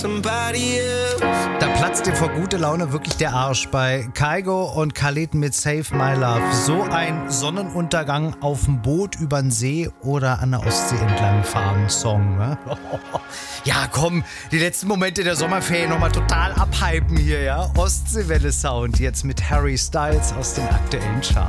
Da platzt dir vor gute Laune wirklich der Arsch bei Kygo und Khalid mit Save My Love. So ein Sonnenuntergang auf dem Boot über den See oder an der Ostsee entlang fahren Song. Ne? Ja, komm, die letzten Momente der Sommerferien nochmal total abhypen hier, ja. Ostseewelle Sound jetzt mit Harry Styles aus den aktuellen Charts.